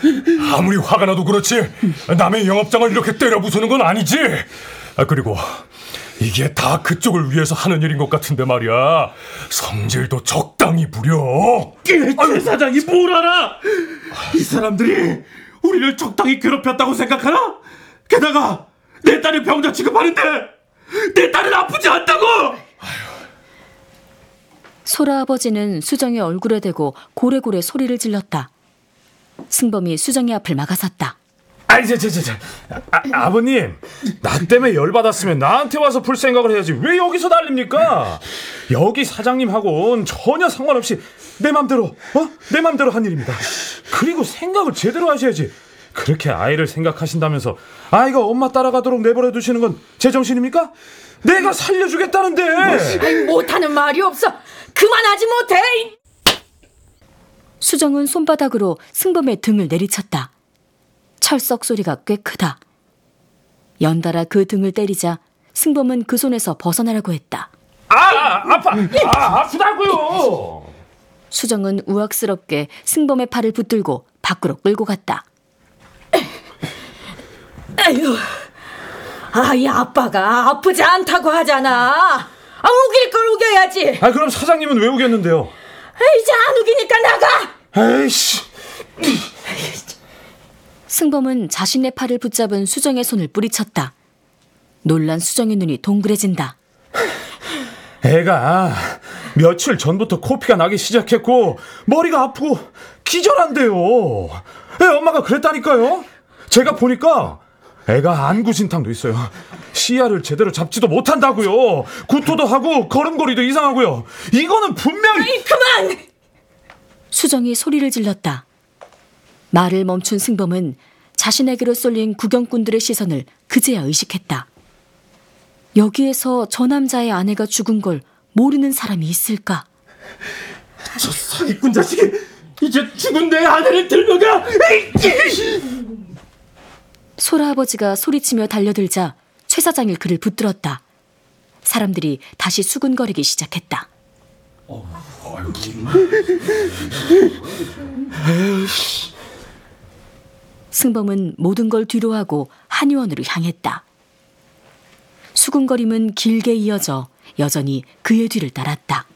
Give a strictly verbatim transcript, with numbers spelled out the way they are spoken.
아무리 화가 나도 그렇지 남의 영업장을 이렇게 때려 부수는 건 아니지. 아, 그리고 이게 다 그쪽을 위해서 하는 일인 것 같은데 말이야. 성질도 적당히 부려. 최 사장이 뭘 알아? 이 사람들이 우리를 적당히 괴롭혔다고 생각하나? 게다가 내 딸을 병자 취급하는데 내 딸은 아프지 않다고! 소라 아버지는 수정의 얼굴에 대고 고래고래 소리를 질렀다. 승범이 수정의 앞을 막아섰다. 아니, 저, 저, 저, 저. 아, 아버님, 나 때문에 열받았으면 나한테 와서 풀 생각을 해야지 왜 여기서 난립니까? 여기 사장님하고는 전혀 상관없이 내 맘대로, 어? 내 맘대로 한 일입니다. 그리고 생각을 제대로 하셔야지. 그렇게 아이를 생각하신다면서 아이가 엄마 따라가도록 내버려 두시는 건 제정신입니까? 내가 살려주겠다는데. 아이, 못하는 말이 없어. 그만하지 못해. 수정은 손바닥으로 승범의 등을 내리쳤다. 철썩 소리가 꽤 크다. 연달아 그 등을 때리자 승범은 그 손에서 벗어나라고 했다. 아, 아 아파. 아, 아프다고요. 수정은 우악스럽게 승범의 팔을 붙들고 밖으로 끌고 갔다. 에휴, 아이 아빠가 아프지 않다고 하잖아. 아, 우길 걸 우겨야지. 아, 그럼 사장님은 왜 우겼는데요? 이제 안 우기니까 나가. 에이씨. 승범은 자신의 팔을 붙잡은 수정의 손을 뿌리쳤다. 놀란 수정의 눈이 동그래진다. 애가 며칠 전부터 코피가 나기 시작했고 머리가 아프고 기절한대요. 애 엄마가 그랬다니까요. 제가 보니까 애가 안구진탕도 있어요. 시야를 제대로 잡지도 못한다고요. 구토도 하고 걸음걸이도 이상하고요. 이거는 분명히... 아이, 그만! 수정이 소리를 질렀다. 말을 멈춘 승범은 자신에게로 쏠린 구경꾼들의 시선을 그제야 의식했다. 여기에서 저 남자의 아내가 죽은 걸 모르는 사람이 있을까? 저 사기꾼 자식이 이제 죽은 내 아내를 들러가! 소라 아버지가 소리치며 달려들자 최 사장이 그를 붙들었다. 사람들이 다시 수군거리기 시작했다. 승범은 모든 걸 뒤로하고 한의원으로 향했다. 수군거림은 길게 이어져 여전히 그의 뒤를 따랐다.